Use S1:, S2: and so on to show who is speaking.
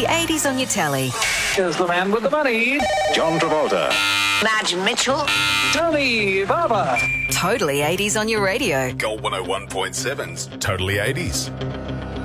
S1: Totally 80s on your telly.
S2: Here's the man with the money.
S3: John Travolta.
S4: Madge Mitchell.
S2: Tony Barber.
S1: Totally 80s on your radio.
S3: Gold 101.7's Totally 80s.